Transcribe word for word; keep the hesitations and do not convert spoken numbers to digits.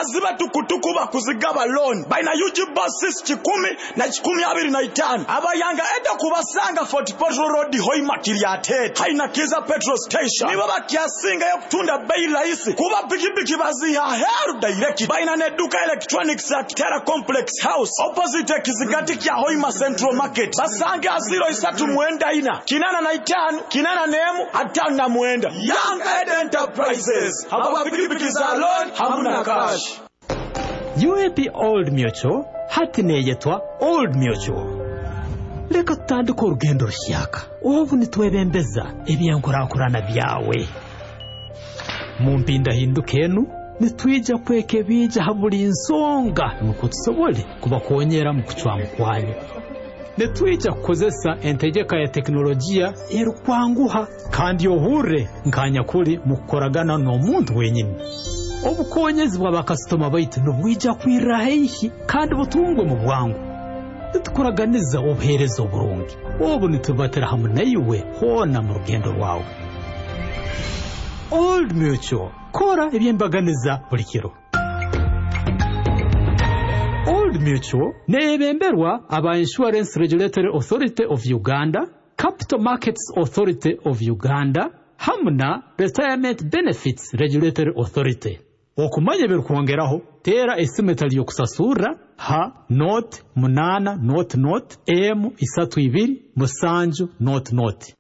abaziba tukutuku bakuzigaba loan baina U G buses kikumi na kikumi abiri na itano abayanga eda kubasanga Fort Portal Road Hoima Kiriatete haina kiza petrol station niba bakyasinga yo kutunda bei rahisi kuba pikipiki baziha heru direct baina ne duka electronics at Terra Complex House opposite Kizigati kya Hoima Central Market basange aziro isatu muenda ina kinana na itano kinana nemu atano na muenda Young Ed Enterprises haba pikipiki za loan hamuna cash. U A P Old Mutual hati neyetwa Old Mutual. Leka tutandika urugendo rushyaka ubu nitwebembeza ebyankurankurana byawe mu mpinda hindukenu nitwija kweke bija haburi insonga nuko tusobole kubakonyera mu kucwa mukwanyu nitwija kukozesa entegeka ya teknolojia erukwanguha kandi yohure nkanya kuri mukoragana no muntu wenyine obukonyezi bwa bakastoma baitu nubwija kwirahihi kandi butungwe mu bwangu nitukoraganiza obuherezo burungi obu nitubatera hamwe nayiwe hona mu rugendo rwawe. Old Mutual kora ebyembaganiza buli kiro. Old Mutual nebemberwa aba Insurance Regulatory Authority of Uganda, Capital Markets Authority of Uganda, hamna Retirement Benefits Regulatory Authority. Okumanye berukongeraho tera esimetali yo kusasura ha note munana note note m isatu ibiri musanju note note